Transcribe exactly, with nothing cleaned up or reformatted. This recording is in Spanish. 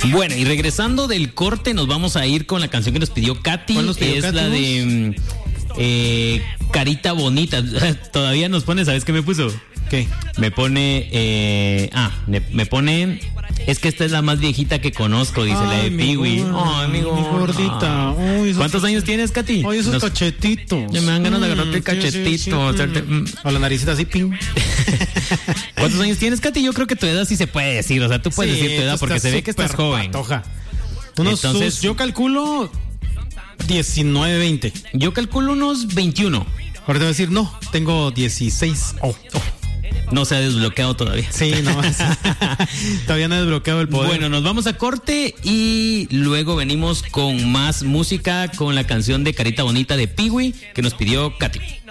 Bueno, y regresando del corte, nos vamos a ir con la canción que nos pidió Katy. ¿Cuál nos pidió es Katy, la vos? de eh, Carita Bonita. Todavía nos pone, ¿sabes qué me puso? ¿Qué? Me pone, eh, ah, me, me pone, es que esta es la más viejita que conozco, dice la de Piwi. Ay, mi gordita. Uy, esos ¿Cuántos años cachetitos. tienes, Katy? Oye, esos Nos- cachetitos. Ya me dan ganas de agarrarte el Mm, sí, sí, cachetito. sí, hacerte- mm. mm. O la naricita así, ping. ¿Cuántos años tienes, Katy? Yo creo que tu edad sí se puede decir. O sea, tú puedes Sí, decir tu edad tú porque estás se ve que estás súper joven. patoja. Unos Entonces- sus- yo calculo diecinueve, veinte. Yo calculo unos veintiuno. Ahora te voy a decir, no, tengo dieciséis. Oh, oh. No se ha desbloqueado todavía. Sí, no. Todavía no he desbloqueado el poder. Bueno, nos vamos a corte y luego venimos con más música con la canción de Carita Bonita de Piwi que nos pidió Katy.